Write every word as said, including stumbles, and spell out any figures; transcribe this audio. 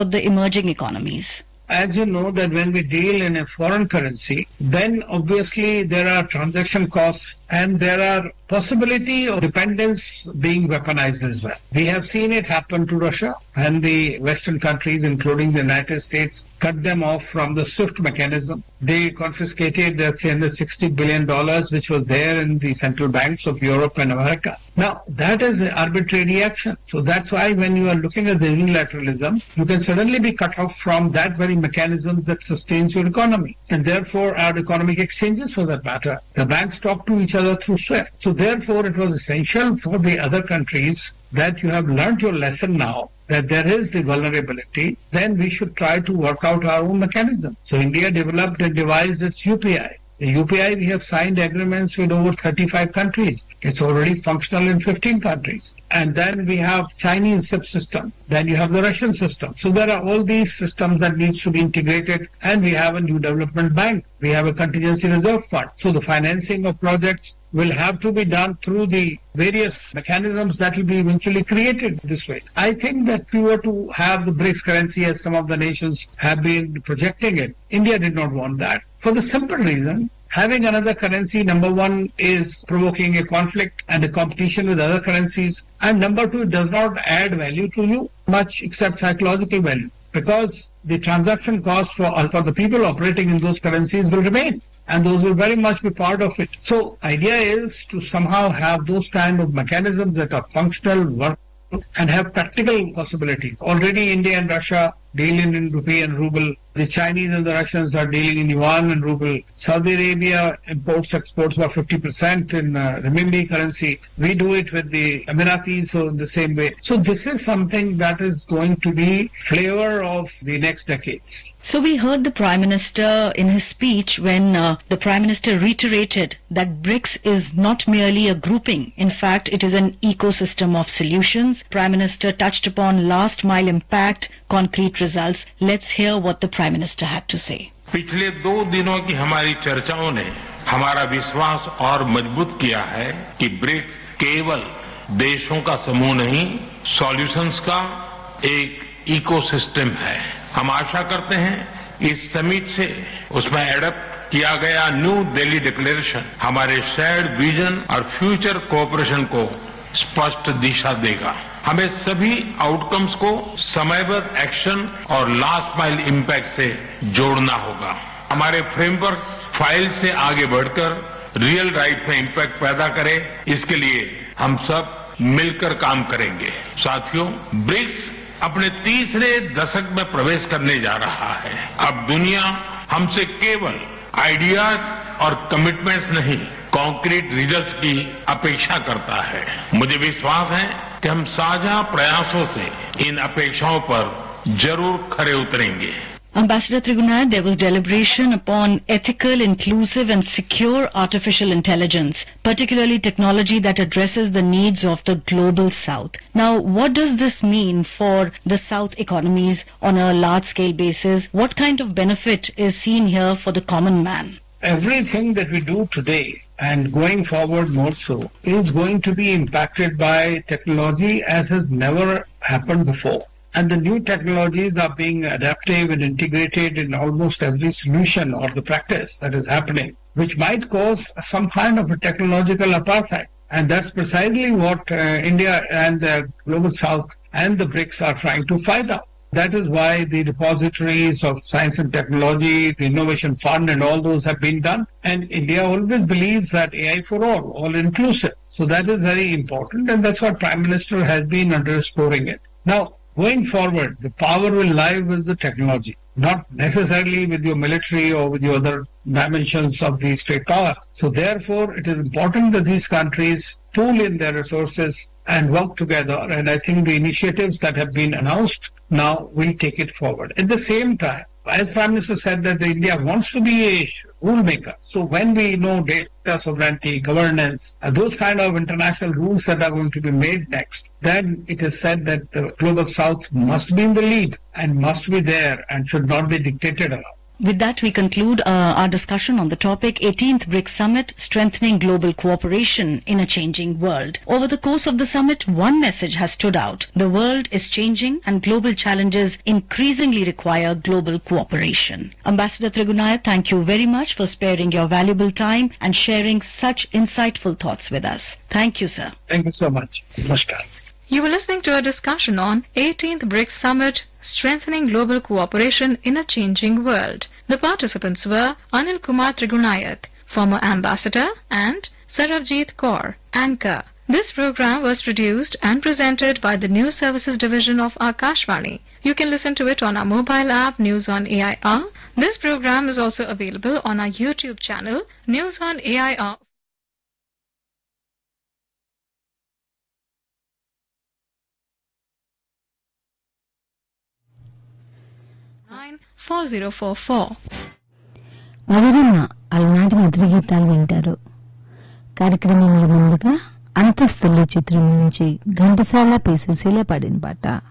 the emerging economies? As you know that when we deal in a foreign currency, then obviously there are transaction costs and there are possibility of dependence being weaponized as well. We have seen it happen to Russia and the Western countries, including the United States, cut them off from the SWIFT mechanism. They confiscated their three hundred sixty billion dollars which was there in the central banks of Europe and America. Now, that is an arbitrary action. So that's why when you are looking at the unilateralism, you can suddenly be cut off from that very mechanism that sustains your economy. And therefore, our economic exchanges, for that matter, the banks talk to each other through SWIFT. So therefore, it was essential for the other countries that you have learned your lesson now, that there is the vulnerability, then we should try to work out our own mechanism. So India developed and devised its U P I. The U P I, we have signed agreements with over thirty-five countries. It's already functional in fifteen countries. And then we have Chinese SIP system. Then you have the Russian system. So there are all these systems that needs to be integrated. And we have a new development bank. We have a contingency reserve fund. So the financing of projects will have to be done through the various mechanisms that will be eventually created this way. I think that if we were to have the BRICS currency as some of the nations have been projecting it, India did not want that. For the simple reason, having another currency, number one, is provoking a conflict and a competition with other currencies. And number two, it does not add value to you much except psychological value, because the transaction cost for, for the people operating in those currencies will remain. And those will very much be part of it. So idea is to somehow have those kind of mechanisms that are functional, work, and have practical possibilities. Already India and Russia deal in rupee and ruble. The Chinese and the Russians are dealing in yuan and ruble. Saudi Arabia imports, exports about fifty percent in uh, renminbi currency. We do it with the Emiratis, so in the same way. So this is something that is going to be flavor of the next decades. So we heard the Prime Minister in his speech when uh, the Prime Minister reiterated that BRICS is not merely a grouping. In fact, it is an ecosystem of solutions. Prime Minister touched upon last mile impact, concrete results. Let's hear what the Prime Minister had to say. पिछले दो दिनों की हमारी चर्चाओं ने हमारा विश्वास और मजबूत किया है कि ब्रिक्स केवल देशों का समूह नहीं, सॉल्यूशंस का एक इकोसिस्टम है। हम आशा करते हैं इस समिट से उसमें एडप्ट किया गया न्यू दिल्ली डिक्लेरेशन हमारे शेयर्ड विजन और फ्यूचर कोऑपरेशन को स्पष्ट दिशा देगा। हमें सभी आउटकम्स को समयबद्ध एक्शन और लास्ट माइल इम्पैक्ट से जोड़ना होगा। हमारे फ्रेमवर्क फाइल से आगे बढ़कर रियल राइट में इम्पैक्ट पैदा करे, इसके लिए हम सब मिलकर काम करेंगे। साथियों, ब्रिक्स अपने तीसरे दशक में प्रवेश करने जा रहा है। अब दुनिया हमसे केवल आइडियाज और कमिटमेंट्स नहीं, कॉन्क्रीट रिजल्ट्स की अपेक्षा करता है। मुझे विश्वास है कि हम साझा प्रयासों से इन अपेक्षाओं पर जरूर खरे उतरेंगे। Ambassador Trigunad, there was deliberation upon ethical, inclusive and secure artificial intelligence, particularly technology that addresses the needs of the global south. Now, what does this mean for the south economies on a large-scale basis? What kind of benefit is seen here for the common man? Everything that we do today and going forward more so is going to be impacted by technology as has never happened before. And the new technologies are being adaptive and integrated in almost every solution or the practice that is happening, which might cause some kind of a technological apartheid. And that's precisely what uh, India and the Global South and the BRICS are trying to find out. That is why the repositories of science and technology, the innovation fund and all those have been done. And India always believes that A I for all, all inclusive. So that is very important, and that's what Prime Minister has been underscoring it. Now, going forward, the power will lie with the technology, not necessarily with your military or with your other dimensions of the state power. So therefore, it is important that these countries pool in their resources and work together. And I think the initiatives that have been announced now will take it forward. At the same time, as Prime Minister said that the India wants to be a rule maker. So when we know data sovereignty, governance, uh, those kind of international rules that are going to be made next, then it is said that the Global South must be in the lead and must be there and should not be dictated around. With that, we conclude uh, our discussion on the topic eighteenth BRICS Summit, Strengthening Global Cooperation in a Changing World. Over the course of the summit, one message has stood out. The world is changing and global challenges increasingly require global cooperation. Ambassador Trigunayat, thank you very much for sparing your valuable time and sharing such insightful thoughts with us. Thank you, sir. Thank you so much. Namaskar. You were listening to a discussion on eighteenth BRICS Summit, Strengthening Global Cooperation in a Changing World. The participants were Anil Kumar Trigunayat, former ambassador, and Sarabjit Kaur, anchor. This program was produced and presented by the News Services Division of Akashvani. You can listen to it on our mobile app, News on A I R. This program is also available on our YouTube channel, News on A I R. nine four zero four four. మధురమ అలనాటి మధుర గీతాలు వింటారు. కార్యక్రమంలో ముందుగా అంతస్తులు చిత్రం నుంచి Ghantasala P Susheela పాడిన పాట.